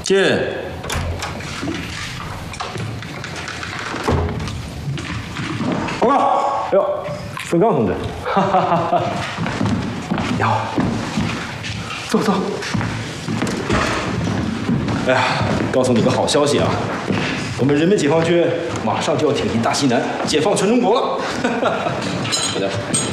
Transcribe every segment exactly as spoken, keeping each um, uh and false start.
进。报告。哎呦，孙刚同志。哈哈哈哈。你好。坐坐。哎呀，告诉你个好消息啊！我们人民解放军马上就要挺进大西南，解放全中国了。好的。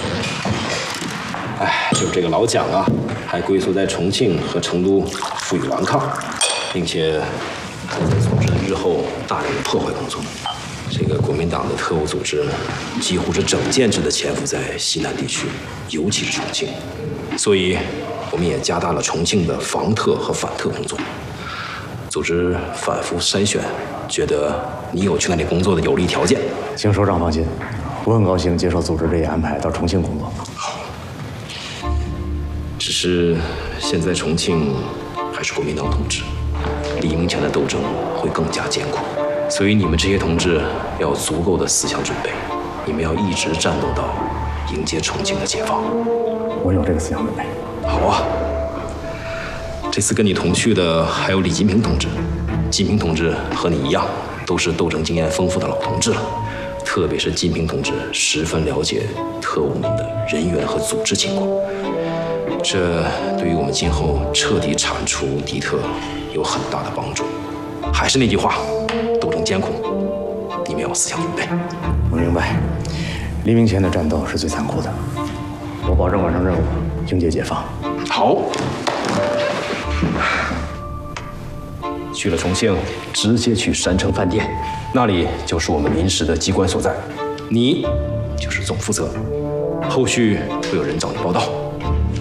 哎，就这个老蒋啊，还龟缩在重庆和成都，负隅顽抗，并且在组织日后大量的破坏工作。这个国民党的特务组织几乎是整建制的潜伏在西南地区，尤其是重庆。所以，我们也加大了重庆的防特和反特工作。组织反复筛选，觉得你有去那里工作的有利条件。 请首长放心，我很高兴接受组织这一安排，到重庆工作。 好。只是现在重庆还是国民党统治，黎明前的斗争会更加艰苦，所以你们这些同志要有足够的思想准备，你们要一直战斗到迎接重庆的解放。 我有这个思想准备。 好啊。这次跟你同去的还有李金平同志，金平同志和你一样，都是斗争经验丰富的老同志了。特别是金平同志十分了解特务们的人员和组织情况，这对于我们今后彻底铲除敌特有很大的帮助。还是那句话，斗争艰苦，你们要有思想准备。 我明白，黎明前的战斗是最残酷的，我保证完成任务，迎接解放。 好。去了重庆，直接去山城饭店，那里就是我们临时的机关所在，你就是总负责，后续会有人找你报到。